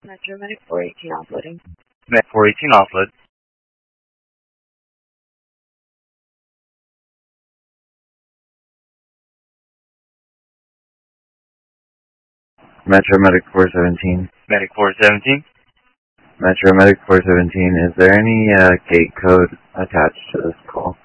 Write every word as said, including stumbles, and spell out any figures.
Metro Medic four eighteen offloading. Med four eighteen offload. Metro Medic four seventeen. Medic four seventeen. Metro Medic four seventeen, is there any uh, gate code attached to this call?